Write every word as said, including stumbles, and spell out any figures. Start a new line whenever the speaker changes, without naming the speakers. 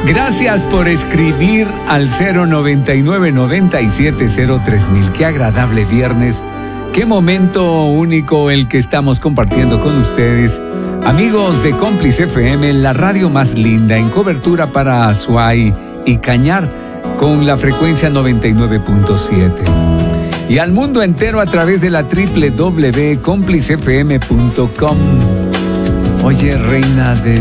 Gracias por escribir al cero noventa y nueve, noventa y siete cero tres mil. Qué agradable viernes. Qué momento único el que estamos compartiendo con ustedes. Amigos de Cómplice F M, la radio más linda en cobertura para Azuay y Cañar con la frecuencia noventa y nueve punto siete. Y al mundo entero a través de la doble u doble u doble u punto cómplice f m punto com. Oye, reina de